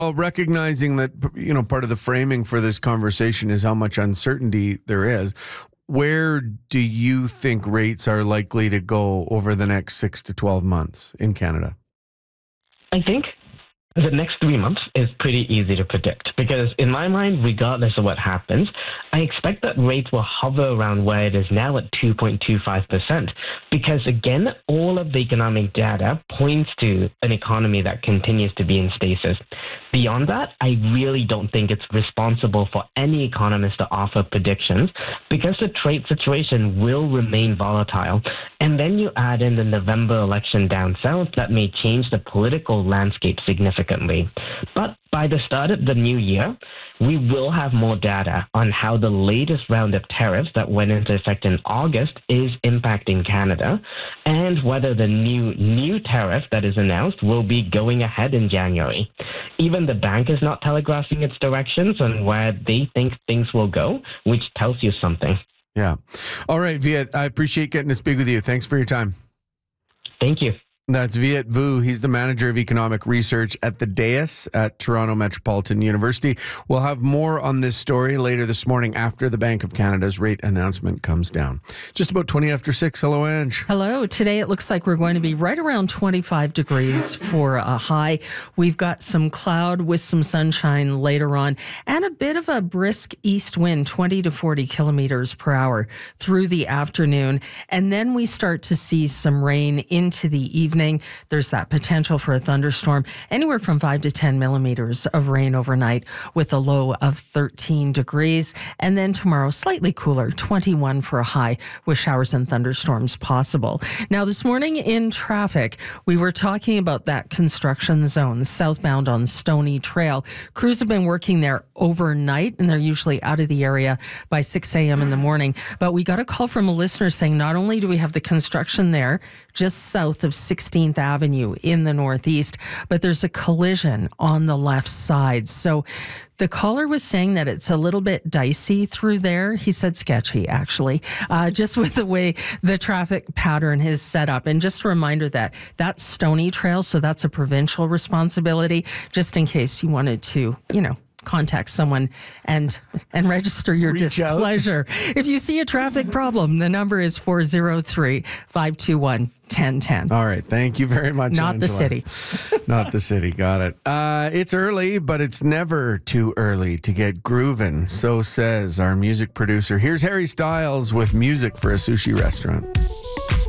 Well, recognizing that, part of the framing for this conversation is how much uncertainty there is. Where do you think rates are likely to go over the next 6 to 12 months in Canada? I think the next 3 months is pretty easy to predict because, in my mind, regardless of what happens, I expect that rates will hover around where it is now at 2.25%. Because, again, all of the economic data points to an economy that continues to be in stasis. Beyond that, I really don't think it's responsible for any economist to offer predictions because the trade situation will remain volatile. And then you add in the November election down south that may change the political landscape significantly. But by the start of the new year, we will have more data on how the latest round of tariffs that went into effect in August is impacting Canada and whether the new tariff that is announced will be going ahead in January. Even the bank is not telegraphing its directions on where they think things will go, which tells you something. Yeah. All right, Viet, I appreciate getting to speak with you. Thanks for your time. Thank you. That's Viet Vu. He's the manager of economic research at the DAIS at Toronto Metropolitan University. We'll have more on this story later this morning after the Bank of Canada's rate announcement comes down. Just about 20 after 6. Hello, Ange. Hello. Today it looks like we're going to be right around 25 degrees for a high. We've got some cloud with some sunshine later on and a bit of a brisk east wind, 20 to 40 kilometers per hour through the afternoon. And then we start to see some rain into the evening. There's that potential for a thunderstorm, anywhere from 5 to 10 millimeters of rain overnight with a low of 13 degrees. And then tomorrow, slightly cooler, 21 for a high with showers and thunderstorms possible. Now, this morning in traffic, we were talking about that construction zone, southbound on Stony Trail. Crews have been working there overnight, and they're usually out of the area by 6 a.m. in the morning. But we got a call from a listener saying not only do we have the construction there just south of 16th Avenue in the northeast, but there's a collision on the left side. So the caller was saying that it's a little bit dicey through there. He said sketchy, actually, just with the way the traffic pattern is set up. And just a reminder that that's Stony Trail, so that's a provincial responsibility, just in case you wanted to, contact someone and register your displeasure. If you see a traffic problem, the number is 403-521-1010. All right. Thank you very much, Not Angela. the city. Not the city. Got it. It's early, but it's never too early to get groovin'. So says our music producer. Here's Harry Styles with music for a sushi restaurant.